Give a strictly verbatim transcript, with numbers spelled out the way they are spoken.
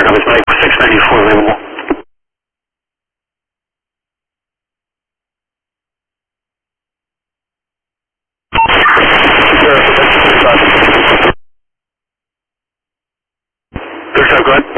Numbers Mike six ninety-four available. Third time, go ahead.